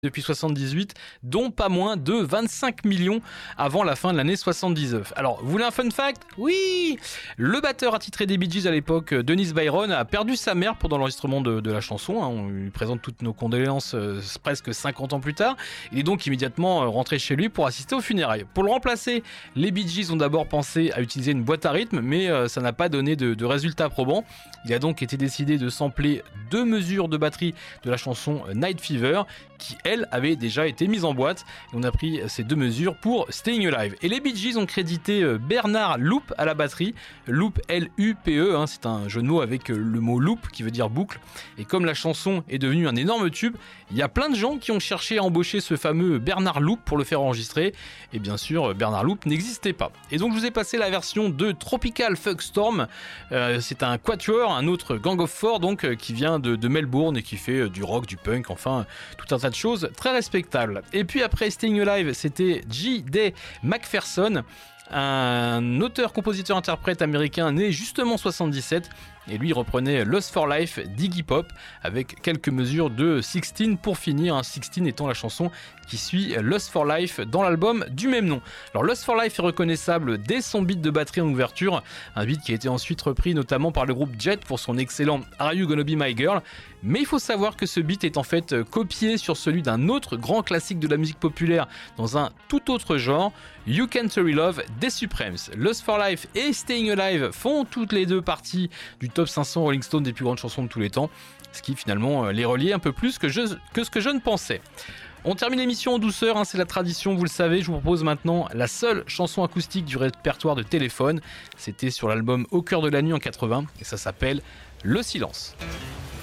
depuis 78, dont pas moins de 25 millions avant la fin de l'année 79. Alors, vous voulez un fun fact ? Oui ! Le batteur attitré des Bee Gees à l'époque, Dennis Byron, a perdu sa mère pendant l'enregistrement de la chanson. On lui présente toutes nos condoléances presque 50 ans plus tard. Il est donc immédiatement rentré chez lui pour assister aux funérailles. Pour le remplacer, les Bee Gees ont d'abord pensé à utiliser une boîte à rythme, mais ça n'a pas donné de résultats probants. Il a donc été décidé de sampler 2 mesures de batterie de la chanson Night Fever, qui elle avait déjà été mise en boîte. Et on a pris ces 2 mesures pour Staying Alive. Et les Bee Gees ont crédité Bernard Loop à la batterie. Loop, L-U-P-E, c'est un jeu de mots avec le mot loop qui veut dire boucle. Et comme la chanson est devenue un énorme tube, il y a plein de gens qui ont cherché à embaucher ce fameux Bernard Loop pour le faire enregistrer. Et bien sûr, Bernard Loop n'existait pas. Et donc je vous ai passé la version de Tropical Fuck Storm. C'est un quatuor, un autre Gang of Four donc, qui vient de Melbourne et qui fait du rock, du punk, enfin tout un tas de choses très respectables. Et puis après Staying Alive, c'était J.D. McPherson, un auteur-compositeur-interprète américain né justement en 77, et lui reprenait Lost for Life d'Iggy Pop avec quelques mesures de 16 pour finir, 16 étant la chanson qui suit Lost for Life dans l'album du même nom. Alors Lost for Life est reconnaissable dès son beat de batterie en ouverture, un beat qui a été ensuite repris notamment par le groupe Jet pour son excellent Are You Gonna Be My Girl, mais il faut savoir que ce beat est en fait copié sur celui d'un autre grand classique de la musique populaire dans un tout autre genre, You Can't Hurry Love des Supremes. Lost for Life et Staying Alive font toutes les deux partie du top 500 Rolling Stone des plus grandes chansons de tous les temps, ce qui finalement les reliait un peu plus que ce que je ne pensais. On termine l'émission en douceur, c'est la tradition, vous le savez. Je vous propose maintenant la seule chanson acoustique du répertoire de Téléphone. C'était sur l'album Au cœur de la nuit en 80 et ça s'appelle Le silence.